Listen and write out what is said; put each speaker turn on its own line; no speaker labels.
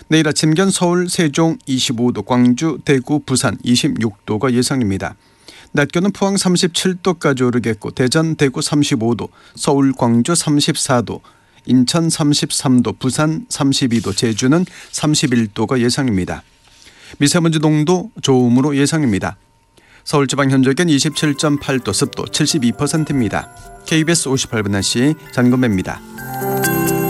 내일 아침 기온 서울, 세종 25도, 광주, 대구, 부산 26도가 예상입니다. 낮 기온은 포항 37도까지 오르겠고 대전, 대구 35도, 서울, 광주 34도, 인천 33도, 부산 32도, 제주는 31도가 예상입니다. 미세먼지 농도 좋음으로 예상입니다. 서울지방 현재 기온 27.8도, 습도 72%입니다. KBS 58분 날씨 장건배입니다.